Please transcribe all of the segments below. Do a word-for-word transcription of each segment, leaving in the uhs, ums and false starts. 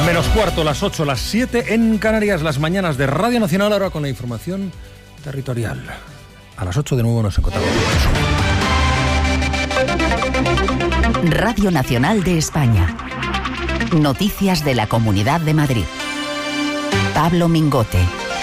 Menos cuarto, las ocho, las siete en Canarias, las mañanas de Radio Nacional, ahora con la información territorial. A las ocho de nuevo nos encontramos. Radio Nacional de España. Noticias de la Comunidad de Madrid. Pablo Mingote.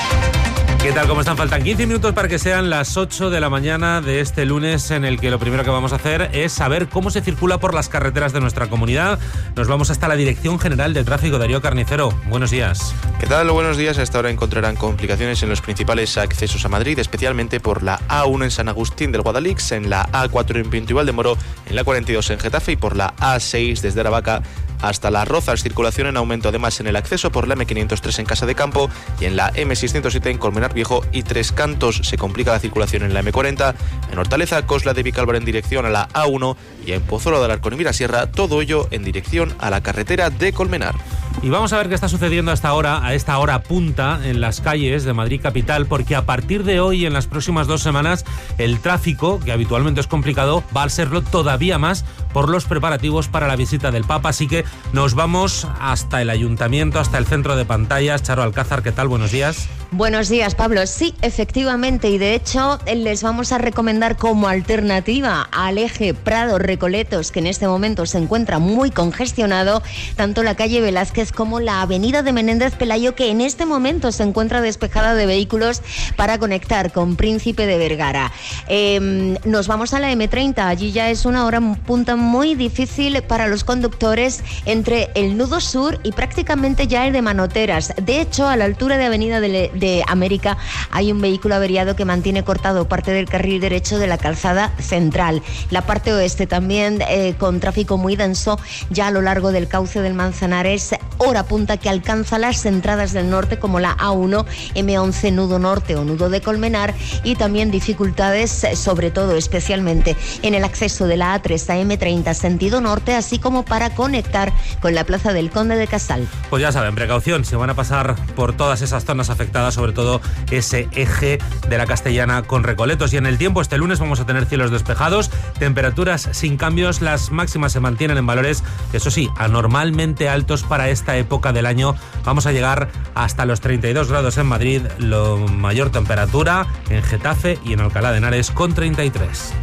¿Qué tal? ¿Cómo están? Faltan quince minutos para que sean las ocho de la mañana de este lunes, en el que lo primero que vamos a hacer es saber cómo se circula por las carreteras de nuestra comunidad. Nos vamos hasta la Dirección General de Tráfico. Darío Carnicero, buenos días. ¿Qué tal? Buenos días. A esta hora encontrarán complicaciones en los principales accesos a Madrid, especialmente por la A uno en San Agustín del Guadalix, en la A cuatro en Pinto y Valdemoro, en la cuarenta y dos en Getafe y por la A seis desde Aravaca hasta Las Rozas. Circulación en aumento además en el acceso por la eme quinientos tres en Casa de Campo y en la eme seiscientos siete en Colmenar Viejo y Tres Cantos. Se complica la circulación en la eme cuarenta, en Hortaleza, Cosla de Vicálvaro en dirección a la A uno y en Pozuelo de Alarcón y Mirasierra, todo ello en dirección a la carretera de Colmenar. Y vamos a ver qué está sucediendo hasta ahora, a esta hora punta en las calles de Madrid capital, porque a partir de hoy, en las próximas dos semanas, el tráfico, que habitualmente es complicado, va a serlo todavía más por los preparativos para la visita del Papa. Así que nos vamos hasta el Ayuntamiento, hasta el centro de pantallas. Charo Alcázar, ¿qué tal? Buenos días. Buenos días, Pablo. Sí, efectivamente, y de hecho les vamos a recomendar como alternativa al eje Prado-Recoletos, que en este momento se encuentra muy congestionado, tanto la calle Velázquez como la avenida de Menéndez Pelayo, que en este momento se encuentra despejada de vehículos para conectar con Príncipe de Vergara. Eh, nos vamos a la eme treinta, allí ya es una hora punta muy difícil para los conductores entre el nudo sur y prácticamente ya el de Manoteras. De hecho, a la altura de avenida de, de América hay un vehículo averiado que mantiene cortado parte del carril derecho de la calzada central. La parte oeste también eh, con tráfico muy denso ya a lo largo del cauce del Manzanares, hora punta que alcanza las entradas del norte como la A uno, eme once nudo norte o nudo de Colmenar, y también dificultades sobre todo especialmente en el acceso de la A tres a eme treinta sentido norte, así como para conectar con la plaza del Conde de Casal. Pues ya saben, precaución, se van a pasar por todas esas zonas afectadas, sobre todo ese eje de la Castellana con Recoletos. Y en el tiempo, este lunes vamos a tener cielos despejados, temperaturas sin cambios, las máximas se mantienen en valores, eso sí, anormalmente altos para esta época del año. Vamos a llegar hasta los treinta y dos grados en Madrid, lo mayor temperatura en Getafe y en Alcalá de Henares con treinta y tres.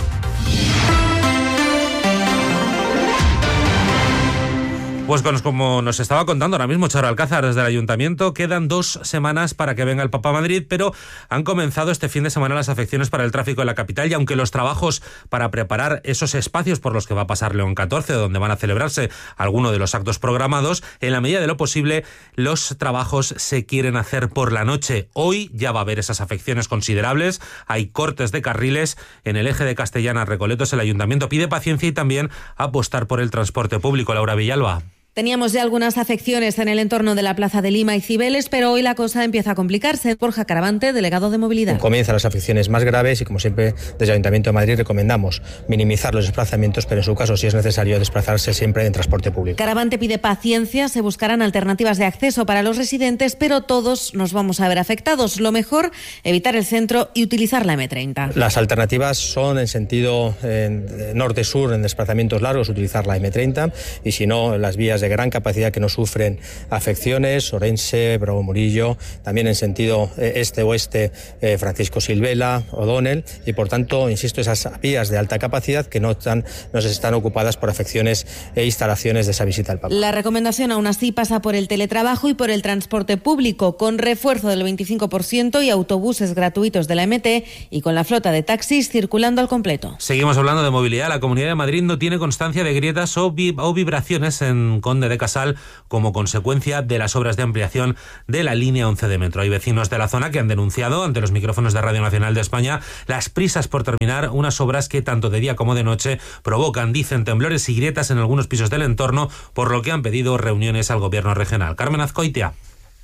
Pues como nos estaba contando ahora mismo Charo Alcázar desde el Ayuntamiento, quedan dos semanas para que venga el Papa a Madrid, pero han comenzado este fin de semana las afecciones para el tráfico en la capital, y aunque los trabajos para preparar esos espacios por los que va a pasar León catorce, donde van a celebrarse algunos de los actos programados, en la medida de lo posible los trabajos se quieren hacer por la noche. Hoy ya va a haber esas afecciones considerables, hay cortes de carriles en el eje de Castellana-Recoletos. El Ayuntamiento pide paciencia y también apostar por el transporte público. Laura Villalba. Teníamos ya algunas afecciones en el entorno de la Plaza de Lima y Cibeles, pero hoy la cosa empieza a complicarse. Borja Caravante, delegado de Movilidad. Comienzan las afecciones más graves y, como siempre, desde el Ayuntamiento de Madrid recomendamos minimizar los desplazamientos, pero en su caso, si es necesario, desplazarse siempre en transporte público. Caravante pide paciencia, se buscarán alternativas de acceso para los residentes, pero todos nos vamos a ver afectados. Lo mejor, evitar el centro y utilizar la eme treinta. Las alternativas son en sentido eh, norte-sur, en desplazamientos largos, utilizar la eme treinta, y si no, las vías de gran capacidad que no sufren afecciones, Orense, Bravo Murillo, también en sentido este-oeste, eh, Francisco Silvela, O'Donnell, y por tanto, insisto, esas vías de alta capacidad que no están, no se están ocupadas por afecciones e instalaciones de esa visita al Papa. La recomendación aún así pasa por el teletrabajo y por el transporte público, con refuerzo del veinticinco por ciento y autobuses gratuitos de la eme te, y con la flota de taxis circulando al completo. Seguimos hablando de movilidad. La Comunidad de Madrid no tiene constancia de grietas o, vi- o vibraciones en Conde de Casal como consecuencia de las obras de ampliación de la línea once de metro. Hay vecinos de la zona que han denunciado ante los micrófonos de Radio Nacional de España las prisas por terminar unas obras que tanto de día como de noche provocan, dicen, temblores y grietas en algunos pisos del entorno, por lo que han pedido reuniones al gobierno regional. Carmen Azcoitia.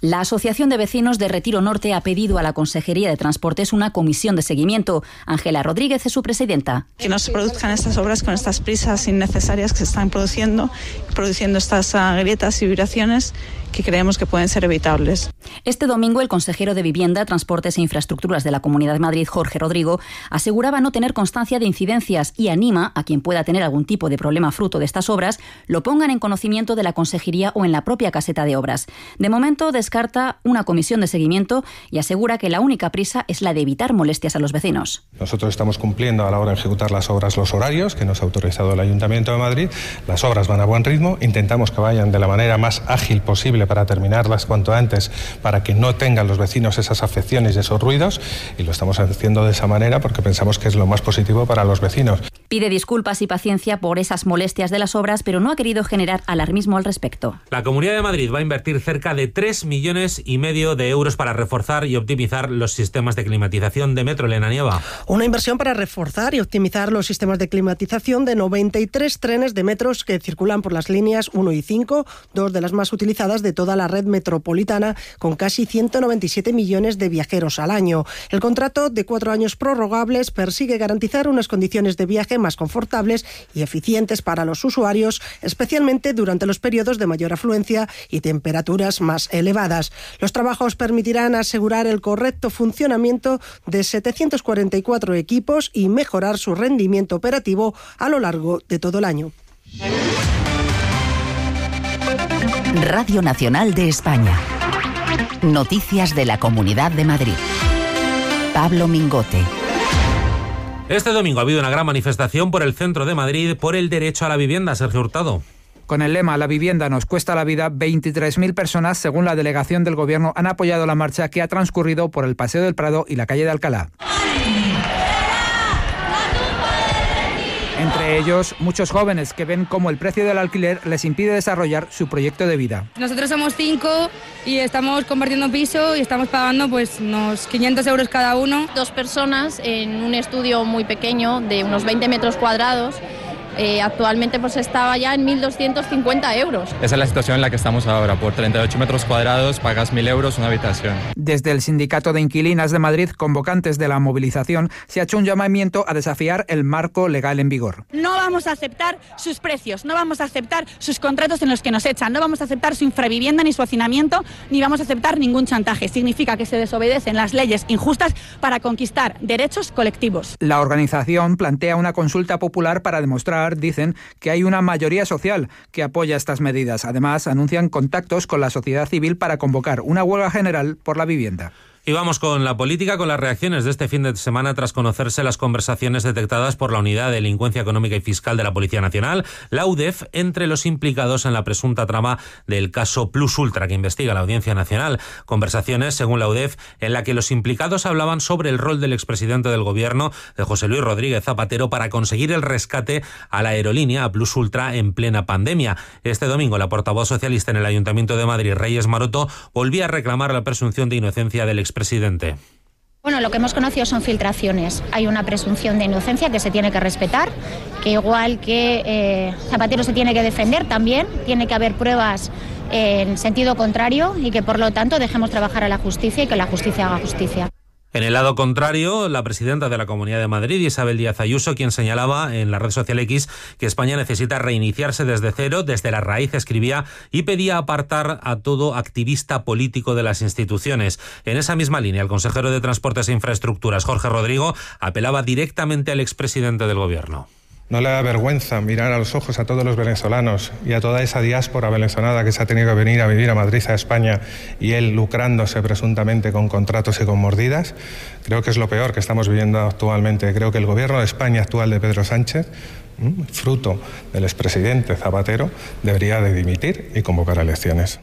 La Asociación de Vecinos de Retiro Norte ha pedido a la Consejería de Transportes una comisión de seguimiento. Ángela Rodríguez es su presidenta. Que no se produzcan estas obras con estas prisas innecesarias que se están produciendo, produciendo estas uh, grietas y vibraciones que creemos que pueden ser evitables. Este domingo el consejero de Vivienda, Transportes e Infraestructuras de la Comunidad de Madrid, Jorge Rodrigo, aseguraba no tener constancia de incidencias y anima a quien pueda tener algún tipo de problema fruto de estas obras, lo pongan en conocimiento de la Consejería o en la propia caseta de obras. De momento descarta una comisión de seguimiento y asegura que la única prisa es la de evitar molestias a los vecinos. Nosotros estamos cumpliendo a la hora de ejecutar las obras los horarios que nos ha autorizado el Ayuntamiento de Madrid. Las obras van a buen ritmo, intentamos que vayan de la manera más ágil posible para terminarlas cuanto antes, para que no tengan los vecinos esas afecciones y esos ruidos, y lo estamos haciendo de esa manera porque pensamos que es lo más positivo para los vecinos. Pide disculpas y paciencia por esas molestias de las obras, pero no ha querido generar alarmismo al respecto. La Comunidad de Madrid va a invertir cerca de tres millones y medio de euros para reforzar y optimizar los sistemas de climatización de metro. Elena Nieva. Una inversión para reforzar y optimizar los sistemas de climatización de noventa y tres trenes de metros que circulan por las líneas uno y cinco, dos de las más utilizadas de toda la red metropolitana, con casi ciento noventa y siete millones de viajeros al año. El contrato, de cuatro años prorrogables, persigue garantizar unas condiciones de viaje más confortables y eficientes para los usuarios, especialmente durante los periodos de mayor afluencia y temperaturas más elevadas. Los trabajos permitirán asegurar el correcto funcionamiento de setecientos cuarenta y cuatro equipos y mejorar su rendimiento operativo a lo largo de todo el año. Radio Nacional de España. Noticias de la Comunidad de Madrid. Pablo Mingote. Este domingo ha habido una gran manifestación por el centro de Madrid por el derecho a la vivienda. Sergio Hurtado. Con el lema «La vivienda nos cuesta la vida», veintitrés mil personas, según la delegación del Gobierno, han apoyado la marcha que ha transcurrido por el Paseo del Prado y la calle de Alcalá. Entre ellos, muchos jóvenes que ven cómo el precio del alquiler les impide desarrollar su proyecto de vida. Nosotros somos cinco y estamos compartiendo piso y estamos pagando pues unos quinientos euros cada uno. Dos personas en un estudio muy pequeño de unos veinte metros cuadrados. Eh, actualmente pues estaba ya en mil doscientos cincuenta euros. Esa es la situación en la que estamos ahora. Por treinta y ocho metros cuadrados pagas mil euros una habitación. Desde el Sindicato de Inquilinas de Madrid, convocantes de la movilización, se ha hecho un llamamiento a desafiar el marco legal en vigor. No vamos a aceptar sus precios, no vamos a aceptar sus contratos en los que nos echan, no vamos a aceptar su infravivienda ni su hacinamiento, ni vamos a aceptar ningún chantaje. Significa que se desobedecen las leyes injustas para conquistar derechos colectivos. La organización plantea una consulta popular para demostrar, dicen, que hay una mayoría social que apoya estas medidas. Además, anuncian contactos con la sociedad civil para convocar una huelga general por la vivienda. Y vamos con la política, con las reacciones de este fin de semana tras conocerse las conversaciones detectadas por la Unidad de Delincuencia Económica y Fiscal de la Policía Nacional, la U D E F, entre los implicados en la presunta trama del caso Plus Ultra que investiga la Audiencia Nacional. Conversaciones, según la U D E F, en la que los implicados hablaban sobre el rol del expresidente del Gobierno, de José Luis Rodríguez Zapatero, para conseguir el rescate a la aerolínea, a Plus Ultra, en plena pandemia. Este domingo, la portavoz socialista en el Ayuntamiento de Madrid, Reyes Maroto, volvía a reclamar la presunción de inocencia del expresidente. Presidente. Bueno, lo que hemos conocido son filtraciones. Hay una presunción de inocencia que se tiene que respetar, que igual que eh, Zapatero se tiene que defender también, tiene que haber pruebas en sentido contrario y que por lo tanto dejemos trabajar a la justicia y que la justicia haga justicia. En el lado contrario, la presidenta de la Comunidad de Madrid, Isabel Díaz Ayuso, quien señalaba en la red social X que España necesita reiniciarse desde cero, desde la raíz, escribía, y pedía apartar a todo activista político de las instituciones. En esa misma línea, el consejero de Transportes e Infraestructuras, Jorge Rodrigo, apelaba directamente al expresidente del Gobierno. ¿No le da vergüenza mirar a los ojos a todos los venezolanos y a toda esa diáspora venezolana que se ha tenido que venir a vivir a Madrid, a España, y él lucrándose presuntamente con contratos y con mordidas? Creo que es lo peor que estamos viviendo actualmente. Creo que el Gobierno de España actual de Pedro Sánchez, fruto del expresidente Zapatero, debería de dimitir y convocar a elecciones.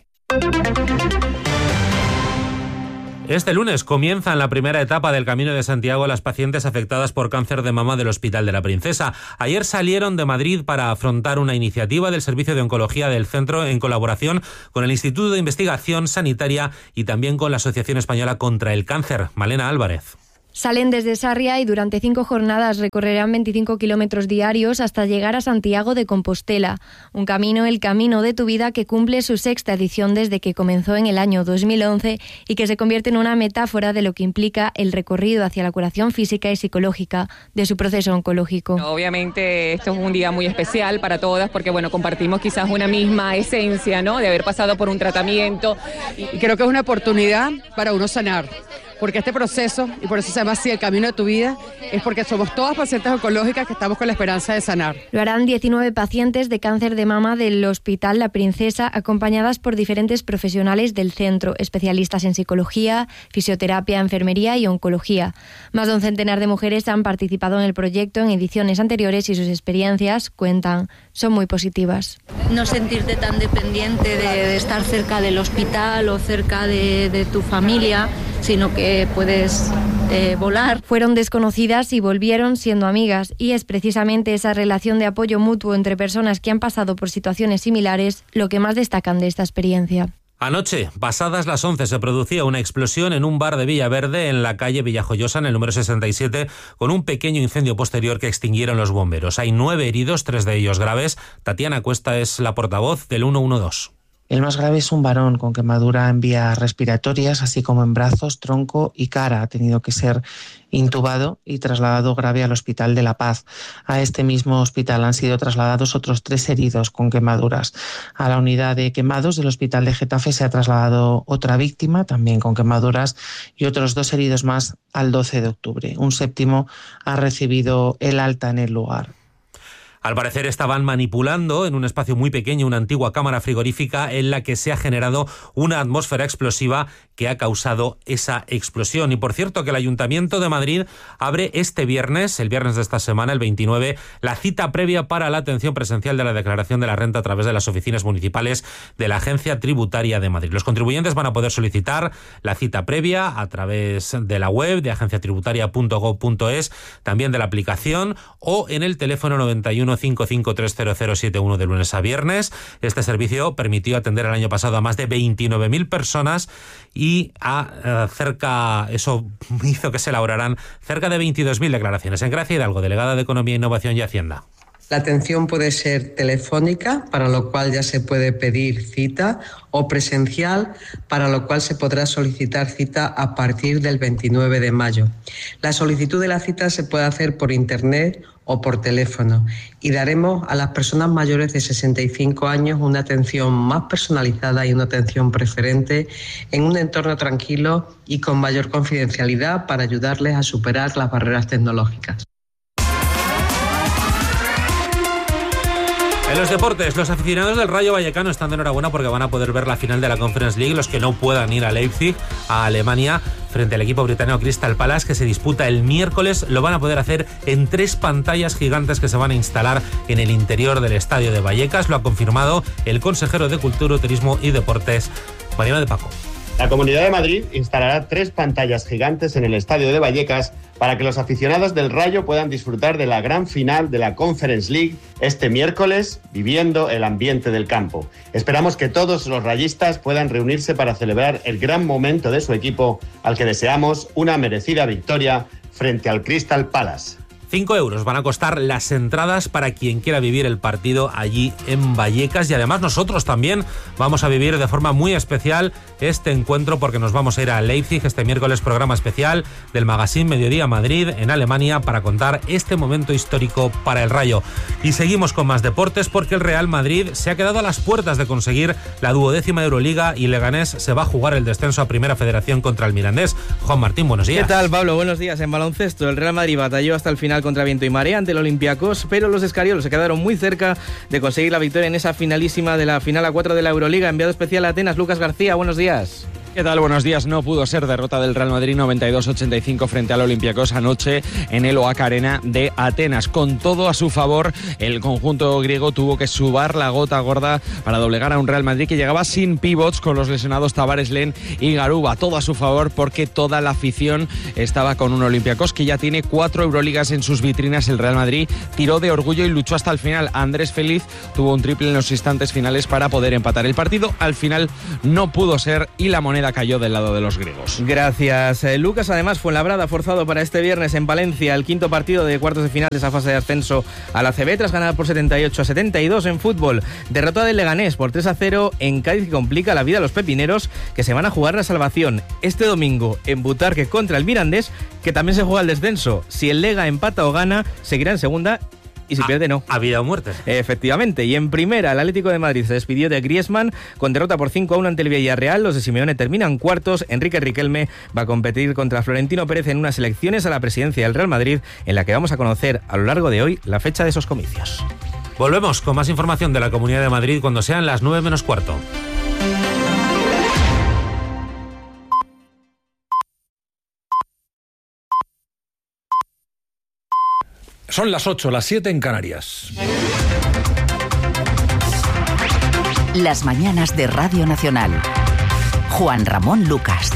Este lunes comienzan la primera etapa del Camino de Santiago las pacientes afectadas por cáncer de mama del Hospital de la Princesa. Ayer salieron de Madrid para afrontar una iniciativa del Servicio de Oncología del centro en colaboración con el Instituto de Investigación Sanitaria y también con la Asociación Española contra el Cáncer. Malena Álvarez. Salen desde Sarria y durante cinco jornadas recorrerán veinticinco kilómetros diarios hasta llegar a Santiago de Compostela, un camino, el camino de tu vida, que cumple su sexta edición desde que comenzó en el año dos mil once y que se convierte en una metáfora de lo que implica el recorrido hacia la curación física y psicológica de su proceso oncológico. Obviamente esto es un día muy especial para todas porque bueno, compartimos quizás una misma esencia, ¿no?, de haber pasado por un tratamiento. Y creo que es una oportunidad para uno sanar. Porque este proceso, y por eso se llama así el camino de tu vida, es porque somos todas pacientes oncológicas que estamos con la esperanza de sanar. Lo harán diecinueve pacientes de cáncer de mama del Hospital La Princesa, acompañadas por diferentes profesionales del centro, especialistas en psicología, fisioterapia, enfermería y oncología. Más de un centenar de mujeres han participado en el proyecto en ediciones anteriores y sus experiencias, cuentan, son muy positivas. No sentirte tan dependiente de, de estar cerca del hospital o cerca de, de tu familia, sino que puedes eh, volar. Fueron desconocidas y volvieron siendo amigas, y es precisamente esa relación de apoyo mutuo entre personas que han pasado por situaciones similares lo que más destacan de esta experiencia. Anoche, pasadas las once, se producía una explosión en un bar de Villaverde en la calle Villajoyosa, en el número sesenta y siete, con un pequeño incendio posterior que extinguieron los bomberos. Hay nueve heridos, tres de ellos graves. Tatiana Cuesta es la portavoz del ciento doce. El más grave es un varón con quemadura en vías respiratorias, así como en brazos, tronco y cara. Ha tenido que ser intubado y trasladado grave al Hospital de La Paz. A este mismo hospital han sido trasladados otros tres heridos con quemaduras. A la unidad de quemados del Hospital de Getafe se ha trasladado otra víctima, también con quemaduras, y otros dos heridos más al doce de octubre. Un séptimo ha recibido el alta en el lugar. Al parecer estaban manipulando en un espacio muy pequeño una antigua cámara frigorífica en la que se ha generado una atmósfera explosiva que ha causado esa explosión. Y por cierto que el Ayuntamiento de Madrid abre este viernes, el viernes de esta semana, el veintinueve, la cita previa para la atención presencial de la declaración de la renta a través de las oficinas municipales de la Agencia Tributaria de Madrid. Los contribuyentes van a poder solicitar la cita previa a través de la web de agencia tributaria punto gob punto es, también de la aplicación o en el teléfono noventa y uno cinco cinco tres cero cero siete uno de lunes a viernes. Este servicio permitió atender el año pasado a más de veintinueve mil personas y a uh, cerca, eso hizo que se elaboraran cerca de veintidós mil declaraciones. En Gracia Hidalgo, delegada de Economía, Innovación y Hacienda. La atención puede ser telefónica, para lo cual ya se puede pedir cita, o presencial, para lo cual se podrá solicitar cita a partir del veintinueve de mayo. La solicitud de la cita se puede hacer por internet o por teléfono, y daremos a las personas mayores de sesenta y cinco años una atención más personalizada y una atención preferente en un entorno tranquilo y con mayor confidencialidad para ayudarles a superar las barreras tecnológicas. En los deportes, los aficionados del Rayo Vallecano están de enhorabuena porque van a poder ver la final de la Conference League. Los que no puedan ir a Leipzig, a Alemania, frente al equipo británico Crystal Palace, que se disputa el miércoles, lo van a poder hacer en tres pantallas gigantes que se van a instalar en el interior del estadio de Vallecas. Lo ha confirmado el consejero de Cultura, Turismo y Deportes, Mariano de Paco. La Comunidad de Madrid instalará tres pantallas gigantes en el estadio de Vallecas para que los aficionados del Rayo puedan disfrutar de la gran final de la Conference League este miércoles, viviendo el ambiente del campo. Esperamos que todos los rayistas puedan reunirse para celebrar el gran momento de su equipo, al que deseamos una merecida victoria frente al Crystal Palace. Cinco euros van a costar las entradas para quien quiera vivir el partido allí en Vallecas, y además nosotros también vamos a vivir de forma muy especial este encuentro porque nos vamos a ir a Leipzig este miércoles, programa especial del Magazine Mediodía Madrid en Alemania para contar este momento histórico para el Rayo. Y seguimos con más deportes porque el Real Madrid se ha quedado a las puertas de conseguir la duodécima Euroliga y Leganés se va a jugar el descenso a Primera Federación contra el Mirandés. Juan Martín, buenos días. ¿Qué tal, Pablo? Buenos días. En baloncesto, el Real Madrid batalló hasta el final contra viento y marea ante el Olympiacos, pero los escariolos se quedaron muy cerca de conseguir la victoria en esa finalísima de la final a cuatro de la Euroliga. Enviado especial a Atenas, Lucas García, buenos días. ¿Qué tal? Buenos días. No pudo ser derrota del Real Madrid noventa y dos a ochenta y cinco frente al Olympiacos anoche en el O A C Arena de Atenas. Con todo a su favor, el conjunto griego tuvo que subar la gota gorda para doblegar a un Real Madrid que llegaba sin pivots, con los lesionados Tavares, Len y Garuba. Todo a su favor porque toda la afición estaba con un Olympiacos que ya tiene cuatro Euroligas en sus vitrinas. El Real Madrid tiró de orgullo y luchó hasta el final. Andrés Feliz tuvo un triple en los instantes finales para poder empatar el partido. Al final no pudo ser y la moneda moneda cayó del lado de los griegos. Gracias, eh, Lucas. Además, Fuenlabrada forzado para este viernes en Palencia el quinto partido de cuartos de final de esa fase de ascenso a la A C B tras ganar por setenta y ocho a setenta y dos en fútbol. Derrota del Leganés por tres a cero en Cádiz, que complica la vida a los pepineros, que se van a jugar la salvación este domingo en Butarque contra el Mirandés, que también se juega el descenso. Si el Lega empata o gana, seguirá en segunda. Y si pierde, no. A vida o muerte. Efectivamente. Y en primera, el Atlético de Madrid se despidió de Griezmann con derrota por cinco a uno ante el Villarreal. Los de Simeone terminan cuartos. Enrique Riquelme va a competir contra Florentino Pérez en unas elecciones a la presidencia del Real Madrid, en la que vamos a conocer a lo largo de hoy la fecha de esos comicios. Volvemos con más información de la Comunidad de Madrid cuando sean las nueve menos cuarto. Son las ocho, las siete en Canarias. Las mañanas de Radio Nacional. Juan Ramón Lucas.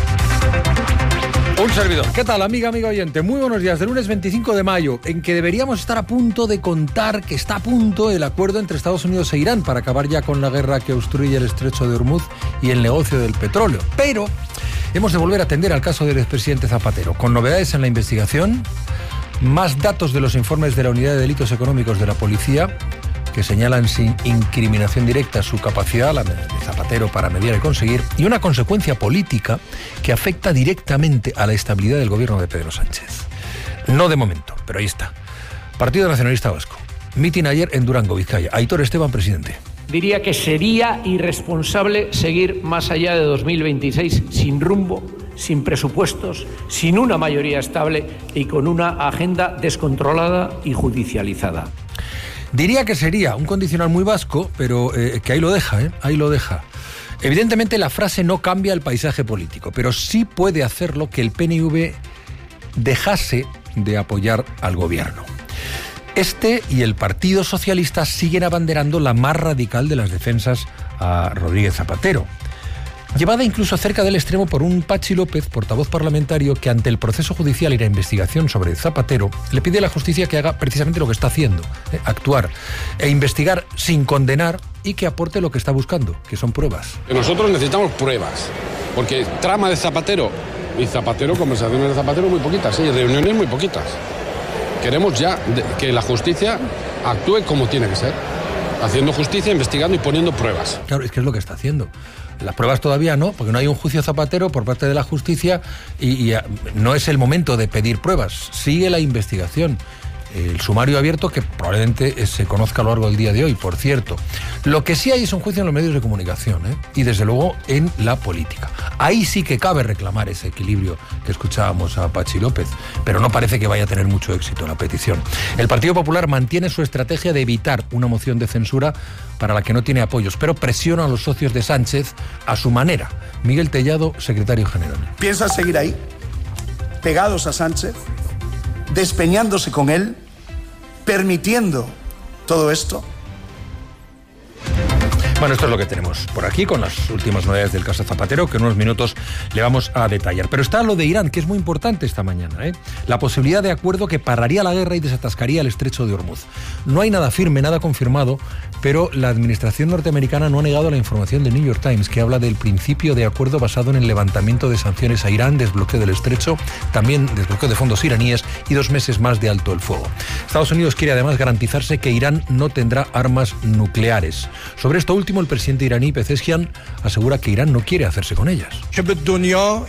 Un servidor. ¿Qué tal, amiga, amiga oyente? Muy buenos días. Del lunes veinticinco de mayo, en que deberíamos estar a punto de contar que está a punto el acuerdo entre Estados Unidos e Irán para acabar ya con la guerra que obstruye el estrecho de Hormuz y el negocio del petróleo. Pero hemos de volver a atender al caso del expresidente Zapatero, con novedades en la investigación, más datos de los informes de la Unidad de Delitos Económicos de la Policía, que señalan sin incriminación directa su capacidad, la de Zapatero, para mediar y conseguir, y una consecuencia política que afecta directamente a la estabilidad del gobierno de Pedro Sánchez. No de momento, pero ahí está. Partido Nacionalista Vasco. Mitin ayer en Durango, Vizcaya. Aitor Esteban, presidente. Diría que sería irresponsable seguir más allá de dos mil veintiséis sin rumbo, sin presupuestos, sin una mayoría estable y con una agenda descontrolada y judicializada. Diría que sería un condicional muy vasco, pero eh, que ahí lo deja, ¿eh? Ahí lo deja. Evidentemente la frase no cambia el paisaje político, pero sí puede hacerlo que el P N V dejase de apoyar al gobierno. Este y el Partido Socialista siguen abanderando la más radical de las defensas a Rodríguez Zapatero, llevada incluso cerca del extremo por un Pachi López, portavoz parlamentario, que ante el proceso judicial y la investigación sobre Zapatero le pide a la justicia que haga precisamente lo que está haciendo, eh, actuar e investigar sin condenar, y que aporte lo que está buscando, que son pruebas. Nosotros necesitamos pruebas, porque trama de Zapatero y Zapatero, conversaciones de Zapatero muy poquitas, ¿eh? Reuniones muy poquitas. Queremos ya de, que la justicia actúe como tiene que ser, haciendo justicia, investigando y poniendo pruebas. Claro, es que es lo que está haciendo. Las pruebas todavía no, porque no hay un juicio Zapatero por parte de la justicia y, y no es el momento de pedir pruebas. Sigue la investigación. El sumario abierto, que probablemente se conozca a lo largo del día de hoy, por cierto. Lo que sí hay es un juicio en los medios de comunicación, ¿eh? Y desde luego en la política. Ahí sí que cabe reclamar ese equilibrio que escuchábamos a Pachi López, pero no parece que vaya a tener mucho éxito la petición. El Partido Popular mantiene su estrategia de evitar una moción de censura para la que no tiene apoyos, pero presiona a los socios de Sánchez a su manera. Miguel Tellado, secretario general. ¿Piensan seguir ahí, pegados a Sánchez, despeñándose con él, permitiendo todo esto? Bueno, esto es lo que tenemos por aquí con las últimas novedades del caso Zapatero, que en unos minutos le vamos a detallar. Pero está lo de Irán, que es muy importante esta mañana, ¿eh? La posibilidad de acuerdo que pararía la guerra y desatascaría el estrecho de Hormuz. No hay nada firme, nada confirmado, pero la administración norteamericana no ha negado la información del New York Times, que habla del principio de acuerdo basado en el levantamiento de sanciones a Irán, desbloqueo del estrecho, también desbloqueo de fondos iraníes y dos meses más de alto el fuego. Estados Unidos quiere además garantizarse que Irán no tendrá armas nucleares. Sobre esto último, el presidente iraní Pezeshkian asegura que Irán no quiere hacerse con ellas. Claro,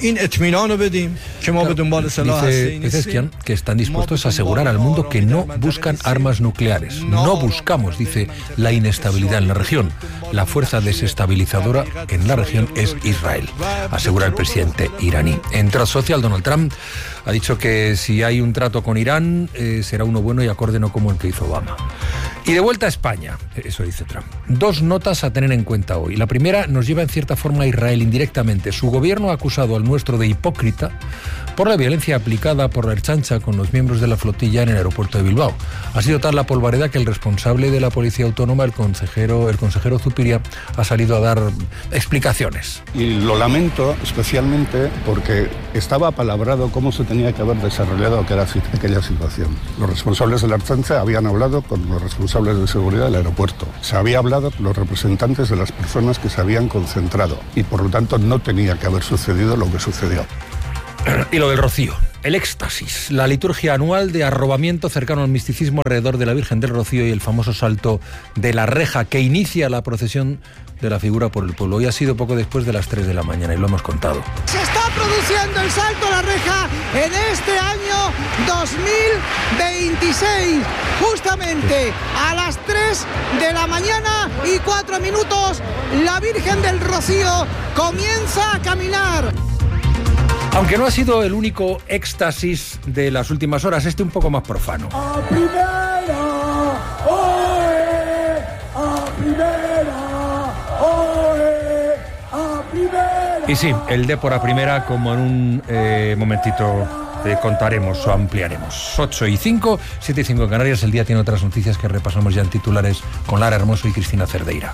dice Pezeshkian que están dispuestos a asegurar al mundo que no buscan armas nucleares. No buscamos, dice, la inestabilidad en la región. La fuerza desestabilizadora en la región es Israel, asegura el presidente iraní. En Trust Social, Donald Trump ha dicho que si hay un trato con Irán eh, será uno bueno y acorde, no como el que hizo Obama. Y de vuelta a España, eso dice Trump. Dos notas a tener en cuenta hoy. La primera nos lleva en cierta forma a Israel indirectamente. Su gobierno ha acusado al nuestro de hipócrita por la violencia aplicada por la Ertzaintza con los miembros de la flotilla en el aeropuerto de Bilbao. Ha sido tal la polvareda que el responsable de la Policía Autónoma, el consejero, el consejero Zupiria, ha salido a dar explicaciones. Y lo lamento especialmente porque estaba apalabrado cómo se tenía que haber desarrollado aquella, aquella situación. Los responsables de la Ertzaintza habían hablado con los responsables responsables de seguridad del aeropuerto. Se había hablado con los representantes de las personas que se habían concentrado y por lo tanto no tenía que haber sucedido lo que sucedió. Y lo del Rocío, el éxtasis, la liturgia anual de arrobamiento cercano al misticismo alrededor de la Virgen del Rocío y el famoso salto de la reja que inicia la procesión de la figura por el pueblo. Hoy ha sido poco después de las tres de la mañana y lo hemos contado. Se está produciendo el salto a la reja en este año dos mil veintiséis, justamente a las tres de la mañana y cuatro minutos, la Virgen del Rocío comienza a caminar. Aunque no ha sido el único éxtasis de las últimas horas, este un poco más profano. A primera, oe, a primera, oe, a primera. Y sí, el Depor a primera, como en un eh, momentito eh, contaremos o ampliaremos. ocho y cinco, siete y cinco en Canarias. El día tiene otras noticias que repasamos ya en titulares con Lara Hermoso y Cristina Cerdeira.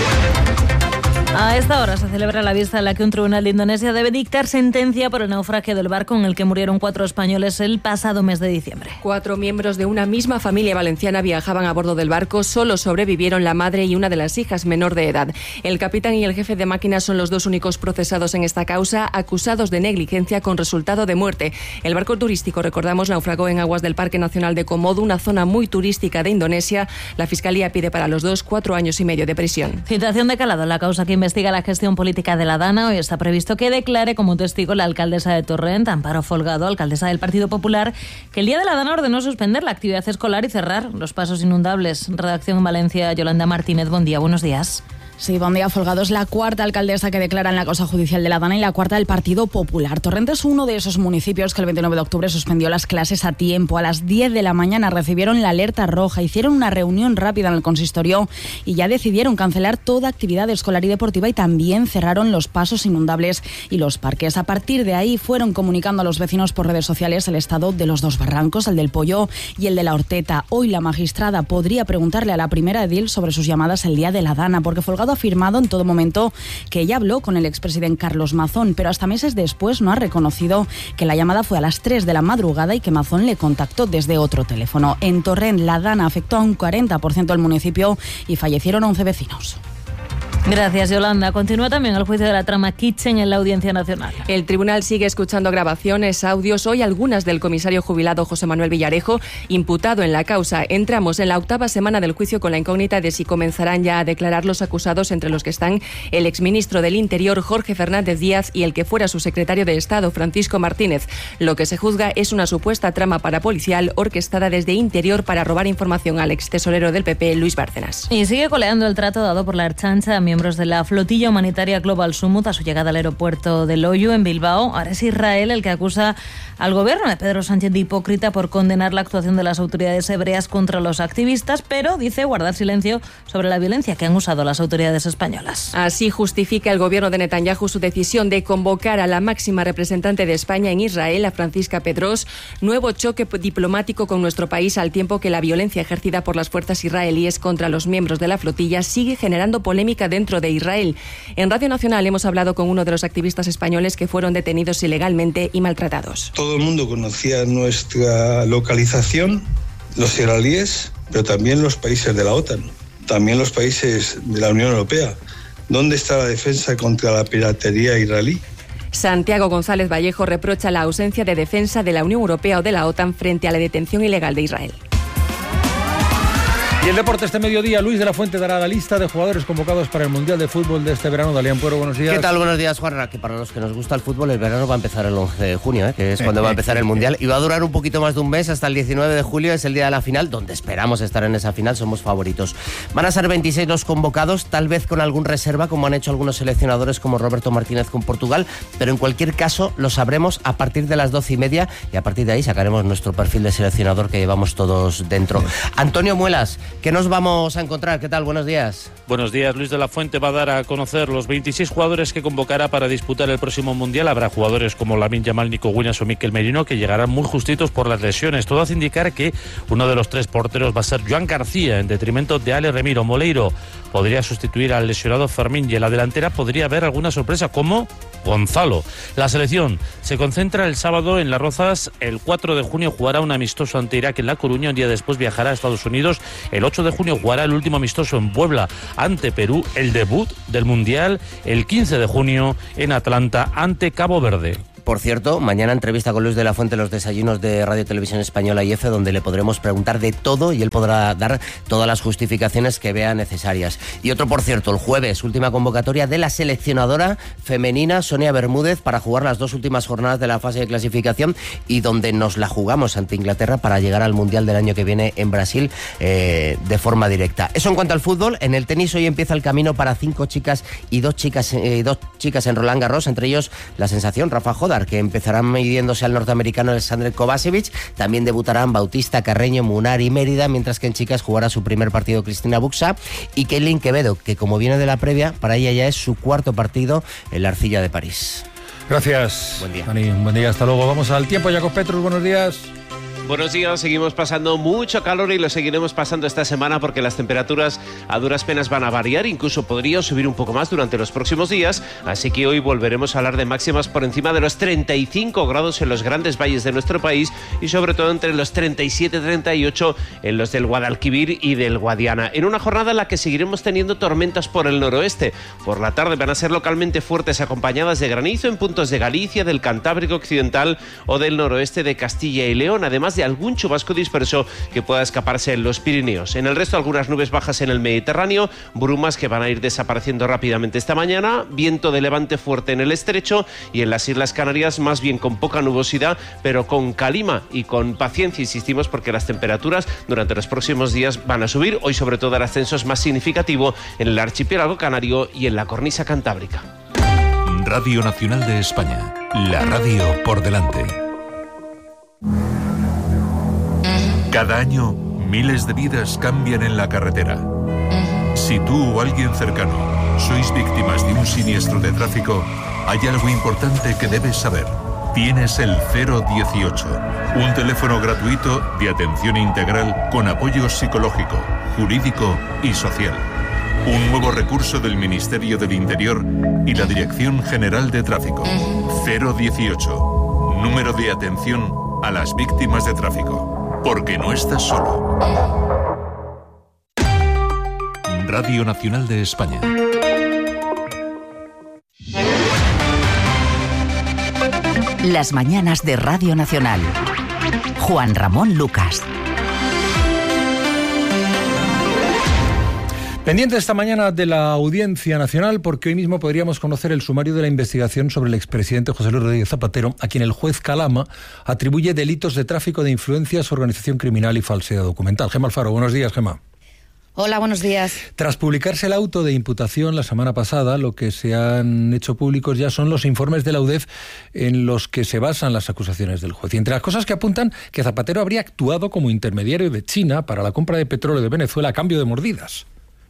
A esta hora se celebra la vista en la que un tribunal de Indonesia debe dictar sentencia por el naufragio del barco en el que murieron cuatro españoles el pasado mes de diciembre. Cuatro miembros de una misma familia valenciana viajaban a bordo del barco. Solo sobrevivieron la madre y una de las hijas menor de edad. El capitán y el jefe de máquinas son los dos únicos procesados en esta causa, acusados de negligencia con resultado de muerte. El barco turístico, recordamos, naufragó en aguas del Parque Nacional de Komodo, una zona muy turística de Indonesia. La Fiscalía pide para los dos cuatro años y medio de prisión. Citación de calado en la causa que investiga la gestión política de la Dana. Hoy está previsto que declare como testigo la alcaldesa de Torrent, Amparo Folgado, alcaldesa del Partido Popular, que el día de la Dana ordenó suspender la actividad escolar y cerrar los pasos inundables. Redacción en Valencia, Yolanda Martínez. Buen día, buenos días. Sí, buen día. Folgado es la cuarta alcaldesa que declara en la causa judicial de la Dana y la cuarta del Partido Popular. Torrent es uno de esos municipios que el veintinueve de octubre suspendió las clases a tiempo. A las diez de la mañana recibieron la alerta roja, hicieron una reunión rápida en el consistorio y ya decidieron cancelar toda actividad escolar y deportiva y también cerraron los pasos inundables y los parques. A partir de ahí fueron comunicando a los vecinos por redes sociales el estado de los dos barrancos, el del Pollo y el de la Horteta. Hoy la magistrada podría preguntarle a la primera edil sobre sus llamadas el día de la Dana, porque Folgado ha afirmado en todo momento que ella habló con el expresidente Carlos Mazón, pero hasta meses después no ha reconocido que la llamada fue a las tres de la madrugada y que Mazón le contactó desde otro teléfono. En Torrent, la Dana afectó a un cuarenta por ciento del municipio y fallecieron once vecinos. Gracias, Yolanda. Continúa también el juicio de la trama Kitchen en la Audiencia Nacional. El tribunal sigue escuchando grabaciones, audios, hoy algunas del comisario jubilado José Manuel Villarejo, imputado en la causa. Entramos en la octava semana del juicio con la incógnita de si comenzarán ya a declarar los acusados, entre los que están el exministro del Interior Jorge Fernández Díaz y el que fuera su secretario de Estado Francisco Martínez. Lo que se juzga es una supuesta trama parapolicial orquestada desde Interior para robar información al ex tesorero del P P, Luis Bárcenas. Y sigue coleando el trato dado por la Ertzaintza a miembros de la flotilla humanitaria Global Summit a su llegada al aeropuerto de Loiu, en Bilbao. Ahora es Israel el que acusa al gobierno de Pedro Sánchez de hipócrita por condenar la actuación de las autoridades hebreas contra los activistas, pero dice guardar silencio sobre la violencia que han usado las autoridades españolas. Así justifica el gobierno de Netanyahu su decisión de convocar a la máxima representante de España en Israel, a Francisca Pedros. Nuevo choque diplomático con nuestro país, al tiempo que la violencia ejercida por las fuerzas israelíes contra los miembros de la flotilla sigue generando polémica dentro de Israel. En Radio Nacional hemos hablado con uno de los activistas españoles que fueron detenidos ilegalmente y maltratados. Todo el mundo conocía nuestra localización, los israelíes, pero también los países de la OTAN, también los países de la Unión Europea. ¿Dónde está la defensa contra la piratería israelí? Santiago González Vallejo reprocha la ausencia de defensa de la Unión Europea o de la OTAN frente a la detención ilegal de Israel. Y el deporte este mediodía, Luis de la Fuente dará la lista de jugadores convocados para el Mundial de Fútbol de este verano. Dalian Puero, buenos días. ¿Qué tal? Buenos días, Juanra. Que para los que nos gusta el fútbol, el verano va a empezar el once de junio, ¿eh? Que es cuando va a empezar el Mundial. Y va a durar un poquito más de un mes, hasta el diecinueve de julio, es el día de la final, donde esperamos estar en esa final, somos favoritos. Van a ser veintiséis los convocados, tal vez con algún reserva, como han hecho algunos seleccionadores como Roberto Martínez con Portugal, pero en cualquier caso lo sabremos a partir de las doce y media y a partir de ahí sacaremos nuestro perfil de seleccionador que llevamos todos dentro. Antonio Muelas, ¿qué nos vamos a encontrar? ¿Qué tal? Buenos días. Buenos días. Luis de la Fuente va a dar a conocer los veintiséis jugadores que convocará para disputar el próximo Mundial. Habrá jugadores como Lamine Yamal, Nico Williams o Mikel Merino que llegarán muy justitos por las lesiones. Todo hace indicar que uno de los tres porteros va a ser Joan García en detrimento de Ale Remiro. Moleiro podría sustituir al lesionado Fermín y en la delantera podría haber alguna sorpresa como Gonzalo. La selección se concentra el sábado en Las Rozas, el cuatro de junio jugará un amistoso ante Irak en La Coruña, un día después viajará a Estados Unidos, el ocho de junio jugará el último amistoso en Puebla ante Perú, el debut del Mundial el quince de junio en Atlanta ante Cabo Verde. Por cierto, mañana entrevista con Luis de la Fuente en los desayunos de Radio Televisión Española y F, donde le podremos preguntar de todo y él podrá dar todas las justificaciones que vea necesarias. Y otro, por cierto, el jueves, última convocatoria de la seleccionadora femenina Sonia Bermúdez para jugar las dos últimas jornadas de la fase de clasificación y donde nos la jugamos ante Inglaterra para llegar al Mundial del año que viene en Brasil eh, de forma directa. Eso en cuanto al fútbol. En el tenis hoy empieza el camino para cinco chicas y dos chicas, eh, dos chicas en Roland Garros, entre ellos la sensación Rafa Jodar, que empezarán midiéndose al norteamericano Alexander Kovacevic. También debutarán Bautista, Carreño, Munar y Mérida, mientras que en chicas jugará su primer partido Cristina Buxa y Kaylin Quevedo, que como viene de la previa, para ella ya es su cuarto partido en la Arcilla de París. Gracias. Buen día. Dani, buen día, hasta luego. Vamos al tiempo, Jacob Petrus, buenos días. Buenos días, seguimos pasando mucho calor y lo seguiremos pasando esta semana porque las temperaturas a duras penas van a variar, incluso podría subir un poco más durante los próximos días, así que hoy volveremos a hablar de máximas por encima de los treinta y cinco grados en los grandes valles de nuestro país y sobre todo entre los treinta y siete y treinta y ocho en los del Guadalquivir y del Guadiana, en una jornada en la que seguiremos teniendo tormentas por el noroeste. Por la tarde van a ser localmente fuertes acompañadas de granizo en puntos de Galicia, del Cantábrico Occidental o del noroeste de Castilla y León, además de algún chubasco disperso que pueda escaparse en los Pirineos. En el resto, algunas nubes bajas en el Mediterráneo, brumas que van a ir desapareciendo rápidamente esta mañana, viento de levante fuerte en el estrecho y en las Islas Canarias más bien con poca nubosidad, pero con calima y con paciencia, insistimos, porque las temperaturas durante los próximos días van a subir. Hoy sobre todo el ascenso es más significativo en el archipiélago canario y en la cornisa cantábrica. Radio Nacional de España, la radio por delante. Cada año, miles de vidas cambian en la carretera. Si tú o alguien cercano sois víctimas de un siniestro de tráfico, hay algo importante que debes saber. Tienes el cero dieciocho, un teléfono gratuito de atención integral con apoyo psicológico, jurídico y social. Un nuevo recurso del Ministerio del Interior y la Dirección General de Tráfico. cero dieciocho, número de atención a las víctimas de tráfico. Porque no estás solo. Radio Nacional de España. Las mañanas de Radio Nacional. Juan Ramón Lucas. Pendiente esta mañana de la Audiencia Nacional, porque hoy mismo podríamos conocer el sumario de la investigación sobre el expresidente José Luis Rodríguez Zapatero, a quien el juez Calama atribuye delitos de tráfico de influencias, organización criminal y falsedad documental. Gemma Alfaro, buenos días, Gemma. Hola, buenos días. Tras publicarse el auto de imputación la semana pasada, lo que se han hecho públicos ya son los informes de la U D E F en los que se basan las acusaciones del juez. Y entre las cosas que apuntan, que Zapatero habría actuado como intermediario de China para la compra de petróleo de Venezuela a cambio de mordidas.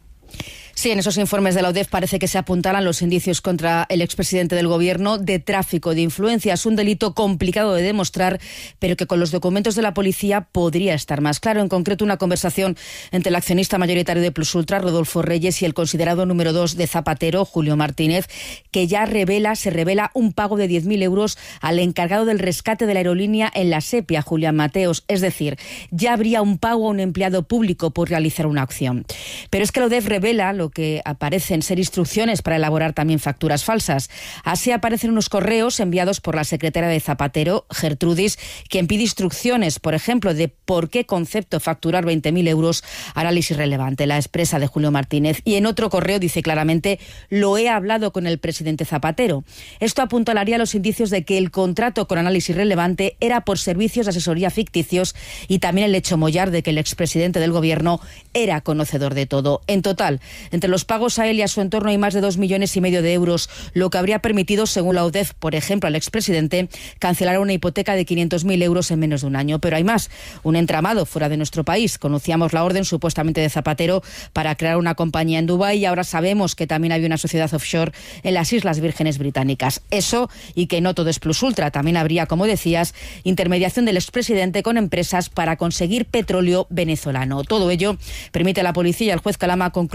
Sí, en esos informes de la U D E F parece que se apuntaran los indicios contra el expresidente del Gobierno de tráfico de influencias, un delito complicado de demostrar, pero que con los documentos de la policía podría estar más claro. En concreto, una conversación entre el accionista mayoritario de Plus Ultra, Rodolfo Reyes, y el considerado número dos de Zapatero, Julio Martínez, que ya revela, se revela un pago de diez mil euros al encargado del rescate de la aerolínea en la Sepia, Julián Mateos. Es decir, ya habría un pago a un empleado público por realizar una acción. Pero es que la U D E F revela lo que aparecen ser instrucciones para elaborar también facturas falsas. Así aparecen unos correos enviados por la secretaria de Zapatero, Gertrudis, quien pide instrucciones, por ejemplo, de por qué concepto facturar veinte mil euros, análisis relevante, la expresa de Julio Martínez. Y en otro correo dice claramente, lo he hablado con el presidente Zapatero. Esto apuntalaría a los indicios de que el contrato con análisis relevante era por servicios de asesoría ficticios y también el hecho mollar de que el expresidente del Gobierno era conocedor de todo. En total, entre los pagos a él y a su entorno hay más de dos millones y medio de euros, lo que habría permitido, según la U D E F, por ejemplo, al expresidente, cancelar una hipoteca de quinientos mil euros en menos de un año. Pero hay más, un entramado fuera de nuestro país. Conocíamos la orden supuestamente de Zapatero para crear una compañía en Dubái y ahora sabemos que también había una sociedad offshore en las Islas Vírgenes Británicas. Eso, y que no todo es plus ultra, también habría, como decías, intermediación del expresidente con empresas para conseguir petróleo venezolano. Todo ello permite a la policía y al juez Calama concluir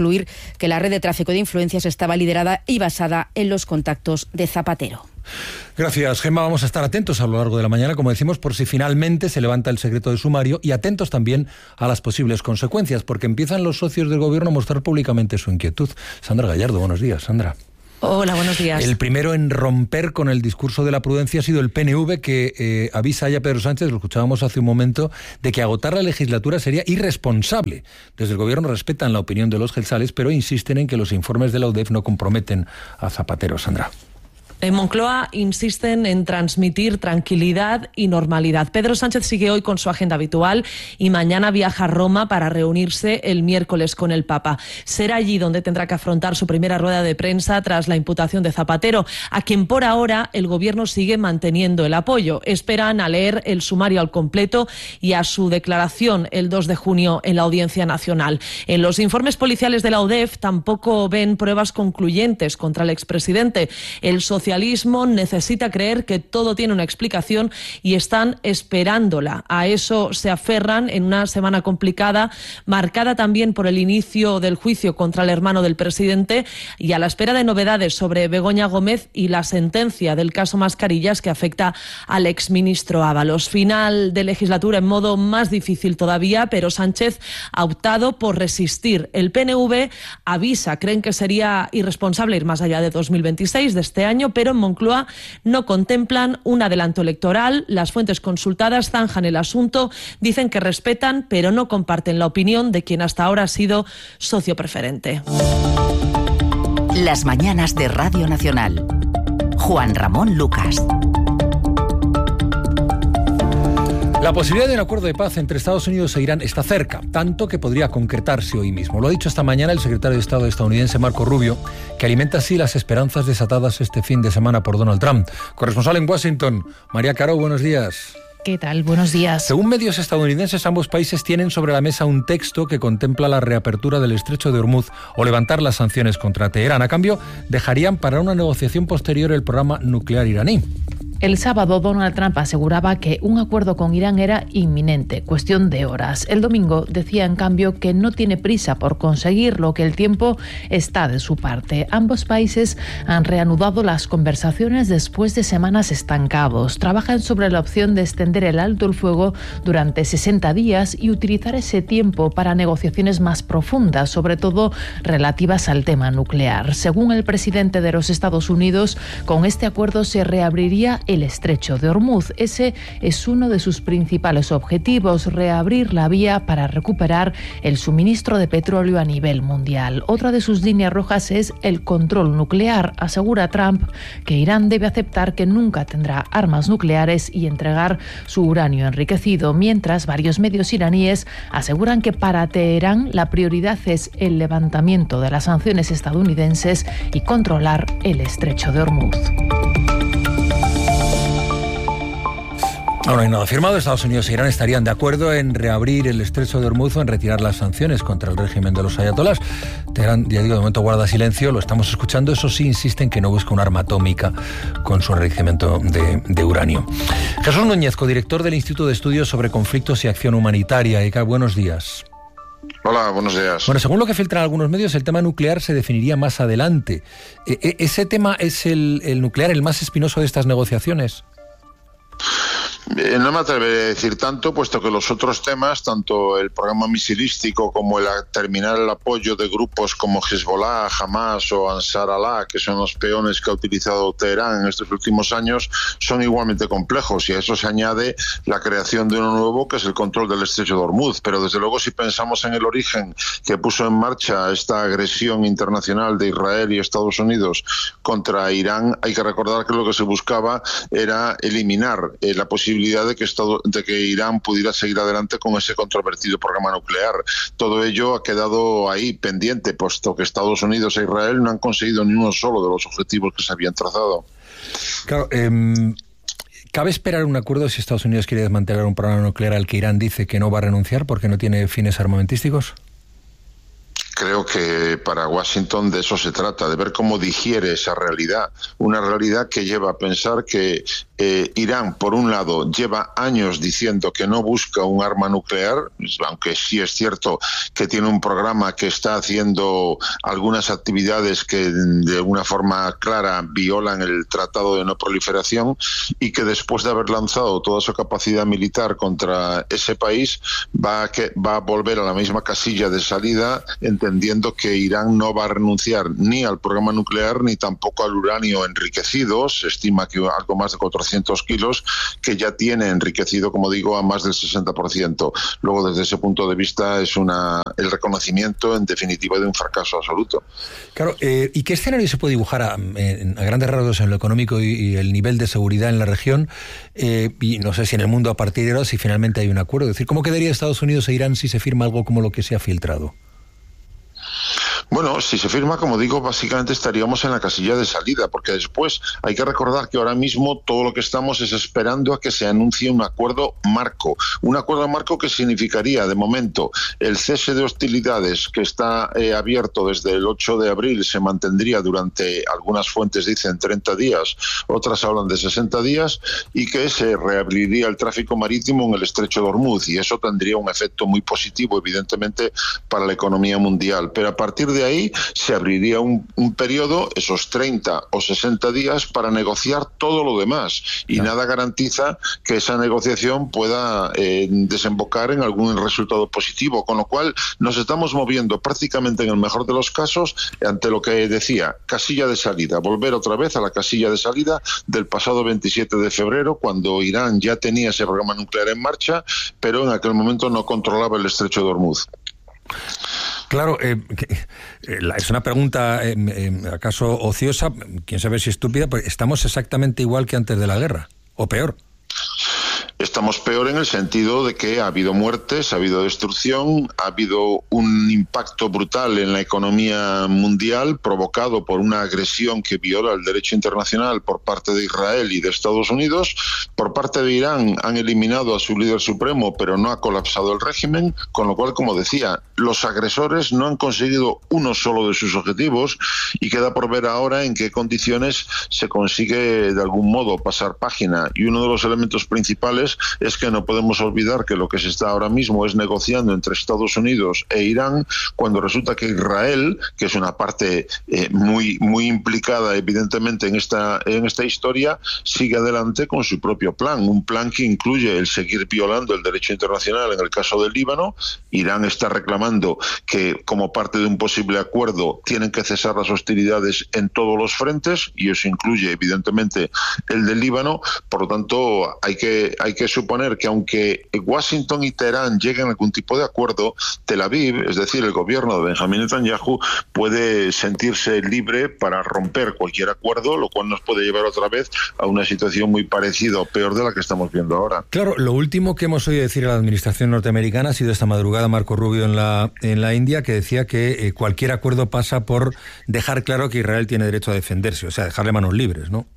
que la red de tráfico de influencias estaba liderada y basada en los contactos de Zapatero. Gracias, Gemma. Vamos a estar atentos a lo largo de la mañana, como decimos, por si finalmente se levanta el secreto de sumario, y atentos también a las posibles consecuencias, porque empiezan los socios del gobierno a mostrar públicamente su inquietud. Sandra Gallardo, buenos días. Sandra. Hola, buenos días. El primero en romper con el discurso de la prudencia ha sido el P N V, que eh, avisa ya a Pedro Sánchez, lo escuchábamos hace un momento, de que agotar la legislatura sería irresponsable. Desde el gobierno respetan la opinión de los gelsales, pero insisten en que los informes de la U D E F no comprometen a Zapatero. Sandra. En Moncloa insisten en transmitir tranquilidad y normalidad. Pedro Sánchez sigue hoy con su agenda habitual y mañana viaja a Roma para reunirse el miércoles con el Papa. Será allí donde tendrá que afrontar su primera rueda de prensa tras la imputación de Zapatero, a quien por ahora el gobierno sigue manteniendo el apoyo. Esperan a leer el sumario al completo y a su declaración el dos de junio en la Audiencia Nacional. En los informes policiales de la U D E F tampoco ven pruebas concluyentes contra el expresidente. El socialista El socialismo necesita creer que todo tiene una explicación y están esperándola. A eso se aferran en una semana complicada, marcada también por el inicio del juicio contra el hermano del presidente y a la espera de novedades sobre Begoña Gómez y la sentencia del caso Mascarillas que afecta al exministro Ábalos. Final de legislatura en modo más difícil todavía, pero Sánchez ha optado por resistir. El P N V avisa, creen que sería irresponsable ir más allá de dos mil veintiséis, de este año, pero en Moncloa no contemplan un adelanto electoral. Las fuentes consultadas zanjan el asunto, dicen que respetan, pero no comparten la opinión de quien hasta ahora ha sido socio preferente. Las mañanas de Radio Nacional. Juan Ramón Lucas. La posibilidad de un acuerdo de paz entre Estados Unidos e Irán está cerca, tanto que podría concretarse hoy mismo. Lo ha dicho esta mañana el secretario de Estado estadounidense Marco Rubio, que alimenta así las esperanzas desatadas este fin de semana por Donald Trump. Corresponsal en Washington, María Caro, buenos días. ¿Qué tal? Buenos días. Según medios estadounidenses, ambos países tienen sobre la mesa un texto que contempla la reapertura del estrecho de Hormuz o levantar las sanciones contra Teherán. A cambio, dejarían para una negociación posterior el programa nuclear iraní. El sábado, Donald Trump aseguraba que un acuerdo con Irán era inminente, cuestión de horas. El domingo decía, en cambio, que no tiene prisa por conseguirlo, que el tiempo está de su parte. Ambos países han reanudado las conversaciones después de semanas estancados. Trabajan sobre la opción de extender el alto el fuego durante sesenta días y utilizar ese tiempo para negociaciones más profundas, sobre todo relativas al tema nuclear. Según el presidente de los Estados Unidos, con este acuerdo se reabriría el estrecho de Hormuz. Ese es uno de sus principales objetivos, reabrir la vía para recuperar el suministro de petróleo a nivel mundial. Otra de sus líneas rojas es el control nuclear. Asegura Trump que Irán debe aceptar que nunca tendrá armas nucleares y entregar su uranio enriquecido, mientras varios medios iraníes aseguran que para Teherán la prioridad es el levantamiento de las sanciones estadounidenses y controlar el estrecho de Hormuz. No, no hay nada firmado. Estados Unidos e Irán estarían de acuerdo en reabrir el estrecho de Hormuz o en retirar las sanciones contra el régimen de los ayatolás. Teherán, ya digo, de momento guarda silencio, lo estamos escuchando. Eso sí, insisten que no busca un arma atómica con su enriquecimiento de, de uranio. Jesús Núñez, codirector del Instituto de Estudios sobre Conflictos y Acción Humanitaria. E C A, buenos días. Hola, buenos días. Bueno, según lo que filtran algunos medios, el tema nuclear se definiría más adelante. ¿E- ¿Ese tema es el, el nuclear el más espinoso de estas negociaciones? Eh, no me atreveré a decir tanto, puesto que los otros temas, tanto el programa misilístico como el terminar el apoyo de grupos como Hezbollah, Hamas o Ansar Allah, que son los peones que ha utilizado Teherán en estos últimos años, son igualmente complejos, y a eso se añade la creación de uno nuevo, que es el control del estrecho de Hormuz. Pero desde luego, si pensamos en el origen que puso en marcha esta agresión internacional de Israel y Estados Unidos contra Irán, hay que recordar que lo que se buscaba era eliminar eh, la posibilidad de que, Estado, de que Irán pudiera seguir adelante con ese controvertido programa nuclear. Todo ello ha quedado ahí pendiente, puesto que Estados Unidos e Israel no han conseguido ni uno solo de los objetivos que se habían trazado. Claro, eh, ¿cabe esperar un acuerdo si Estados Unidos quiere desmantelar un programa nuclear al que Irán dice que no va a renunciar porque no tiene fines armamentísticos? Creo que para Washington de eso se trata, de ver cómo digiere esa realidad, una realidad que lleva a pensar que eh, Irán, por un lado, lleva años diciendo que no busca un arma nuclear, aunque sí es cierto que tiene un programa que está haciendo algunas actividades que de alguna forma clara violan el Tratado de No Proliferación, y que después de haber lanzado toda su capacidad militar contra ese país va a, que, va a volver a la misma casilla de salida, entendiendo que Irán no va a renunciar ni al programa nuclear ni tampoco al uranio enriquecido. Se estima que algo más de cuatrocientos kilos, que ya tiene enriquecido, como digo, a más del sesenta por ciento. Luego, desde ese punto de vista, es una el reconocimiento, en definitiva, de un fracaso absoluto. Claro, eh, ¿y qué escenario se puede dibujar a, a grandes rasgos en lo económico y, y el nivel de seguridad en la región? Eh, y no sé si en el mundo a partir de ahora, si finalmente hay un acuerdo. Es decir, ¿cómo quedaría Estados Unidos e Irán si se firma algo como lo que se ha filtrado? Bueno, si se firma, como digo, básicamente estaríamos en la casilla de salida, porque después hay que recordar que ahora mismo todo lo que estamos es esperando a que se anuncie un acuerdo marco. Un acuerdo marco que significaría, de momento, el cese de hostilidades que está eh, abierto desde el ocho de abril, se mantendría durante, algunas fuentes dicen treinta días, otras hablan de sesenta días, y que se reabriría el tráfico marítimo en el estrecho de Hormuz, y eso tendría un efecto muy positivo, evidentemente, para la economía mundial. Pero a partir de ahí se abriría un, un periodo, esos treinta o sesenta días, para negociar todo lo demás, y claro, nada garantiza que esa negociación pueda eh, desembocar en algún resultado positivo, con lo cual nos estamos moviendo prácticamente, en el mejor de los casos, ante lo que decía, casilla de salida, volver otra vez a la casilla de salida del pasado veintisiete de febrero, cuando Irán ya tenía ese programa nuclear en marcha, pero en aquel momento no controlaba el estrecho de Hormuz. Claro, eh, es una pregunta, eh, eh, acaso ociosa, quién sabe si estúpida, pero estamos exactamente igual que antes de la guerra, o peor. Estamos peor en el sentido de que ha habido muertes, ha habido destrucción, ha habido un impacto brutal en la economía mundial provocado por una agresión que viola el derecho internacional por parte de Israel y de Estados Unidos. Por parte de Irán han eliminado a su líder supremo, pero no ha colapsado el régimen, con lo cual, como decía, los agresores no han conseguido uno solo de sus objetivos, y queda por ver ahora en qué condiciones se consigue de algún modo pasar página. Y uno de los elementos principales es que no podemos olvidar que lo que se está ahora mismo es negociando entre Estados Unidos e Irán, cuando resulta que Israel, que es una parte eh, muy muy implicada evidentemente en esta en esta historia, sigue adelante con su propio plan, un plan que incluye el seguir violando el derecho internacional en el caso del Líbano. Irán está reclamando que, como parte de un posible acuerdo, tienen que cesar las hostilidades en todos los frentes, y eso incluye evidentemente el del Líbano. Por lo tanto, hay que hay que suponer que, aunque Washington y Teherán lleguen a algún tipo de acuerdo, Tel Aviv, es decir, el gobierno de Benjamín Netanyahu, puede sentirse libre para romper cualquier acuerdo, lo cual nos puede llevar otra vez a una situación muy parecida o peor de la que estamos viendo ahora. Claro, lo último que hemos oído decir a la administración norteamericana ha sido esta madrugada Marco Rubio en la, en la India, que decía que eh, cualquier acuerdo pasa por dejar claro que Israel tiene derecho a defenderse, o sea, dejarle manos libres, ¿no?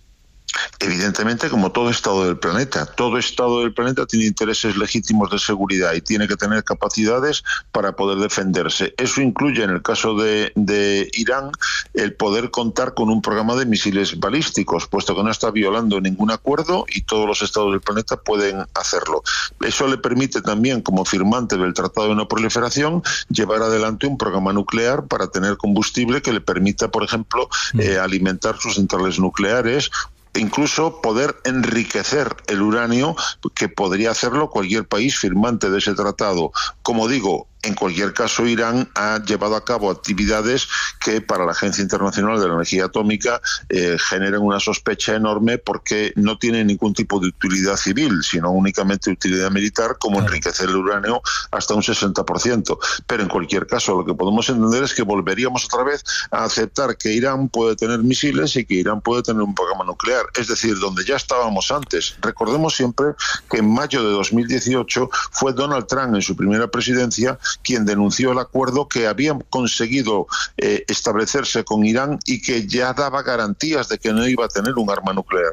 Evidentemente, como todo Estado del planeta, todo Estado del planeta tiene intereses legítimos de seguridad y tiene que tener capacidades para poder defenderse. Eso incluye, en el caso de, de Irán, el poder contar con un programa de misiles balísticos, puesto que no está violando ningún acuerdo y todos los Estados del planeta pueden hacerlo. Eso le permite también, como firmante del Tratado de No Proliferación, llevar adelante un programa nuclear para tener combustible que le permita, por ejemplo, eh, alimentar sus centrales nucleares, incluso poder enriquecer el uranio, que podría hacerlo cualquier país firmante de ese tratado. Como digo, en cualquier caso, Irán ha llevado a cabo actividades que para la Agencia Internacional de la Energía Atómica eh, generan una sospecha enorme, porque no tiene ningún tipo de utilidad civil, sino únicamente utilidad militar, como enriquecer el uranio hasta un sesenta por ciento. Pero en cualquier caso, lo que podemos entender es que volveríamos otra vez a aceptar que Irán puede tener misiles y que Irán puede tener un programa nuclear, es decir, donde ya estábamos antes. Recordemos siempre que en mayo de dos mil dieciocho fue Donald Trump, en su primera presidencia, quien denunció el acuerdo que habían conseguido eh, establecerse con Irán y que ya daba garantías de que no iba a tener un arma nuclear.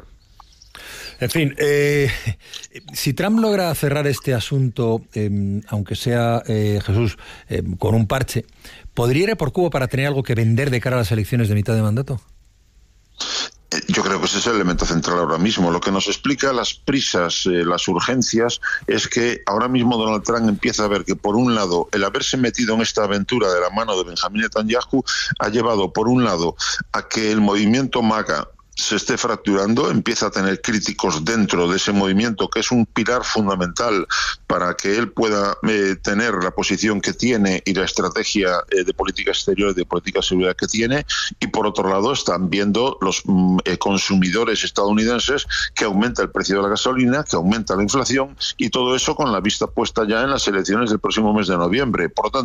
En fin, eh, si Trump logra cerrar este asunto, eh, aunque sea, eh, Jesús, eh, con un parche, ¿podría ir por Cuba para tener algo que vender de cara a las elecciones de mitad de mandato? Yo creo que ese es el elemento central ahora mismo. Lo que nos explica las prisas, eh, las urgencias, es que ahora mismo Donald Trump empieza a ver que, por un lado, el haberse metido en esta aventura de la mano de Benjamín Netanyahu ha llevado, por un lado, a que el movimiento MAGA se esté fracturando, empieza a tener críticos dentro de ese movimiento, que es un pilar fundamental para que él pueda eh, tener la posición que tiene y la estrategia eh, de política exterior y de política de seguridad que tiene, y por otro lado están viendo los mm, eh, consumidores estadounidenses que aumenta el precio de la gasolina, que aumenta la inflación, y todo eso con la vista puesta ya en las elecciones del próximo mes de noviembre. Por lo tanto,